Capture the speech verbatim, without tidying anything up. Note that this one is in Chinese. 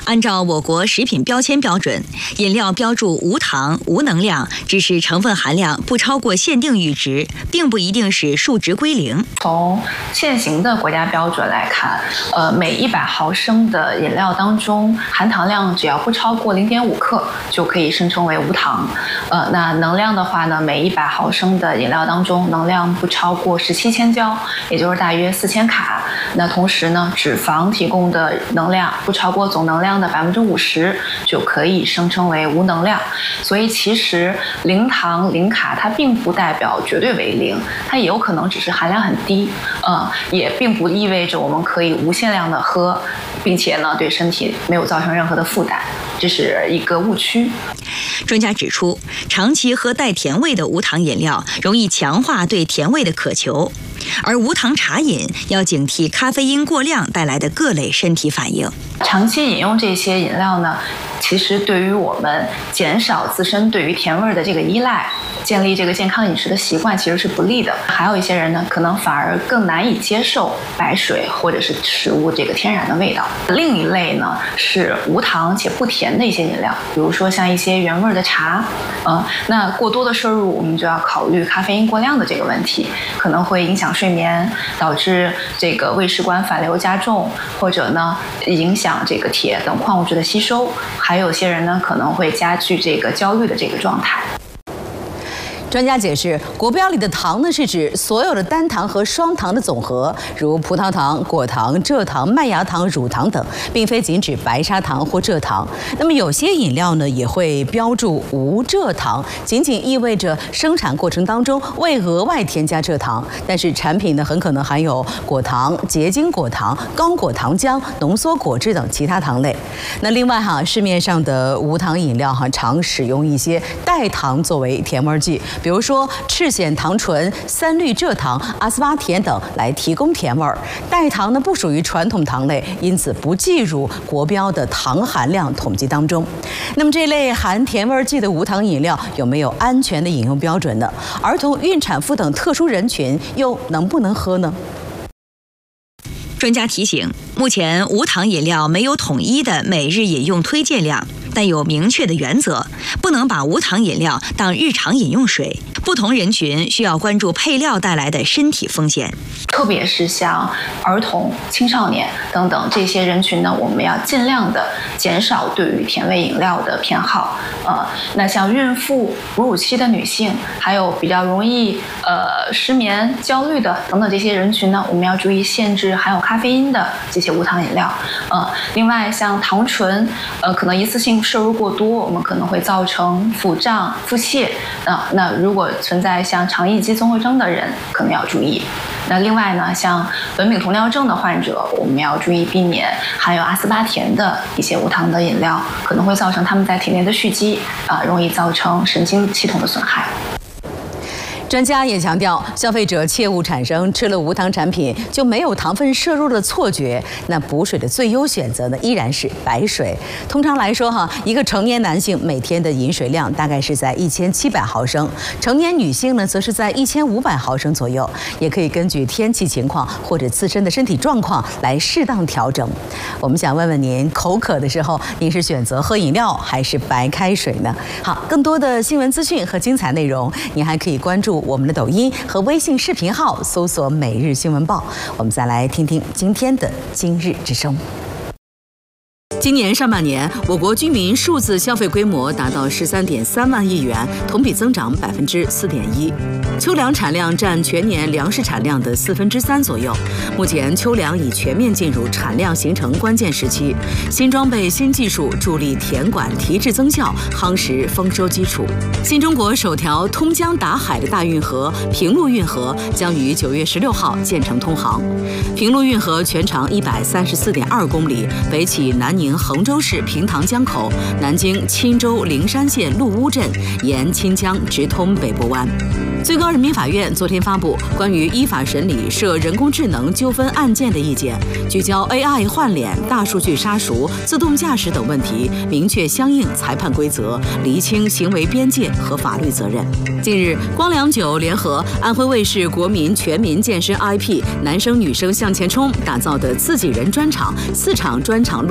按照我国食品标签标准，饮料标注无糖、无能量，只是成分含量不超过限定阈值，并不一定使数值归零。 从现行的国家标准来看，呃，每一百毫升的饮料当中，含糖量只要不超过零点五克，就可以声称为无糖。呃，那能量的话呢，每一百毫升的饮料当中，能量不超过十七千焦，也就是大约四千卡。那同时呢，脂肪提供的能量不超过总能量的百分之五十，就可以声称为无能量。所以其实零糖零卡它并不代表绝对为零，它也有可能只是含量很低，呃，也并不意味着我们可以无限量的喝，并且呢对身体没有造成任何的负担，这是一个误区。 专家指出，长期喝带甜味的无糖饮料容易强化对甜味的渴求，而无糖茶饮要警惕咖啡因过量带来的各类身体反应。 长期饮用这些饮料呢，其实对于我们减少自身对于甜味的这个依赖，建立这个健康饮食的习惯其实是不利的。还有一些人呢，可能反而更难以接受白水或者是食物这个天然的味道。另一类呢是无糖且不甜的一些饮料，比如说像一些原味的茶，呃，那过多的摄入我们就要考虑咖啡因过量的这个问题，可能会影响睡眠，导致这个胃食管反流加重，或者呢影响这个铁等矿物质的吸收，还有些人呢可能会加剧这个焦虑的这个状态。 专家解释，国标里的糖呢是指所有的单糖和双糖的总和，如葡萄糖、果糖、蔗糖、麦芽糖、乳糖等，并非仅指白砂糖或蔗糖。那么有些饮料呢也会标注无蔗糖，仅仅意味着生产过程当中未额外添加蔗糖，但是产品呢很可能含有果糖、结晶果糖、高果糖浆、浓缩果汁等其他糖类。那另外哈，市面上的无糖饮料哈常使用一些代糖作为甜味剂。比如说赤藓糖醇、三氯蔗糖、阿斯巴甜等来提供甜味儿。代糖呢不属于传统糖类，因此不计入国标的糖含量统计当中。那么这类含甜味剂的无糖饮料有没有安全的饮用标准呢？儿童、孕产妇等特殊人群又能不能喝呢？ 专家提醒，目前无糖饮料没有统一的每日饮用推荐量，但有明确的原则，不能把无糖饮料当日常饮用水。不同人群需要关注配料带来的身体风险， 特别是像儿童、青少年等等这些人群呢，我们要尽量的减少对于甜味饮料的偏好。呃，那像孕妇、哺乳期的女性，还有比较容易呃失眠、焦虑的等等这些人群呢，我们要注意限制含有咖啡因的这些无糖饮料。呃，另外像糖醇，呃，可能一次性摄入过多，我们可能会造成腹胀、腹泻。呃，那如果存在像肠易激综合征的人，可能要注意。那另外呢，像苯丙酮尿症的患者，我们要注意避免含有阿斯巴甜的一些无糖的饮料，可能会造成他们在体内的蓄积，啊、呃，容易造成神经系统的损害。 专家也强调，消费者切勿产生吃了无糖产品就没有糖分摄入的错觉。那补水的最优选择呢，依然是白水。通常来说哈，一个成年男性每天的饮水量大概是在一千七百毫升，成年女性呢则是在一千五百毫升左右。也可以根据天气情况或者自身的身体状况来适当调整。我们想问问您，口渴的时候，您是选择喝饮料还是白开水呢？好，更多的新闻资讯和精彩内容，您还可以关注我们的抖音和微信视频号，搜索每日新闻报。我们再来听听今天的今日之声。今年上半年，我国居民数字消费规模达到十三点三万亿元，同比增长百分之四点一。秋粮产量占全年粮食产量的四分之三左右。目前，秋粮已全面进入产量形成关键时期，新装备、新技术助力田管提质增效，夯实丰收基础。新中国首条通江达海的大运河平陆运河将于九月十六号建成通航。平陆运河全长一百三十四点二公里，北起南宁衡州市平塘江口，南经钦州灵山县陆乌镇，沿钦江直通北部湾。最高人民法院昨天发布关于依法审理涉人工智能纠纷案件的意见，聚焦 A I 换脸、大数据杀熟、自动驾驶等问题，明确相应裁判规则，厘清行为边界和法律责任。近日，光良酒联合安徽卫视国民全民健身 I P 男生女生向前冲打造的自己人专场，四场专场